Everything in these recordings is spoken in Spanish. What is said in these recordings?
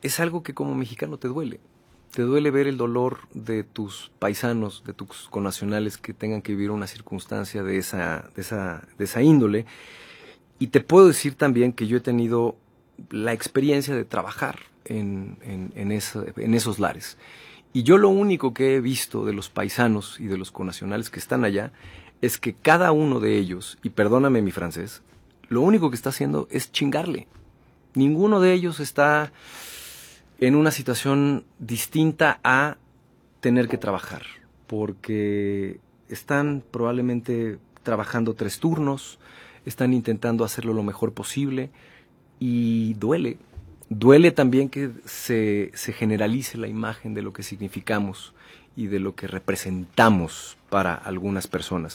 es algo que como mexicano te duele. Te duele ver el dolor de tus paisanos, de tus connacionales que tengan que vivir una circunstancia de esa índole. Y te puedo decir también que yo he tenido la experiencia de trabajar en esos lares. Y yo lo único que he visto de los paisanos y de los connacionales que están allá es que cada uno de ellos, y perdóname mi francés, lo único que está haciendo es chingarle. Ninguno de ellos está en una situación distinta a tener que trabajar, porque están probablemente trabajando 3 turnos, están intentando hacerlo lo mejor posible y duele. Duele también que se generalice la imagen de lo que significamos y de lo que representamos para algunas personas.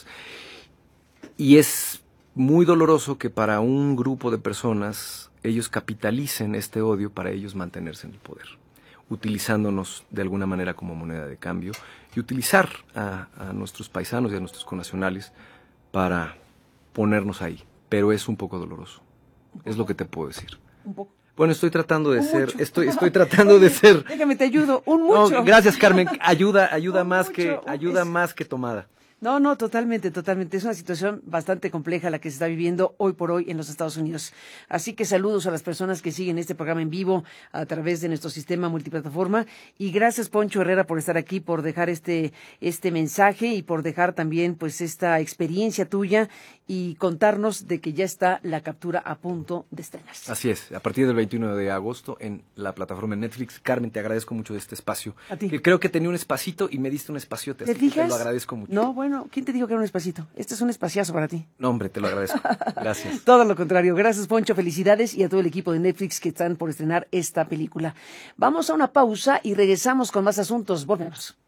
Y es muy doloroso que para un grupo de personas ellos capitalicen este odio para ellos mantenerse en el poder, utilizándonos de alguna manera como moneda de cambio y utilizar a nuestros paisanos y a nuestros connacionales para ponernos ahí. Pero es un poco doloroso, es lo que te puedo decir. Un poco. Bueno, estoy tratando de ser, estoy tratando de ser. Déjame, te ayudo, un mucho. No, gracias, Carmen, ayuda más que tomada. No, totalmente. Es una situación bastante compleja la que se está viviendo hoy por hoy en los Estados Unidos. Así que saludos a las personas que siguen este programa en vivo a través de nuestro sistema multiplataforma. Y gracias, Poncho Herrera, por estar aquí, por dejar este mensaje y por dejar también pues esta experiencia tuya y contarnos de que ya está la captura a punto de estrenarse. Así es, a partir del 21 de agosto en la plataforma de Netflix. Carmen, te agradezco mucho de este espacio. A ti. Que creo que tenía un espacito y me diste un espaciote, así que te lo agradezco mucho. No, bueno, ¿quién te dijo que era un espacito? Este es un espaciazo para ti. No, hombre, te lo agradezco. Gracias. Todo lo contrario. Gracias, Poncho. Felicidades y a todo el equipo de Netflix que están por estrenar esta película. Vamos a una pausa y regresamos con más asuntos. Volvemos.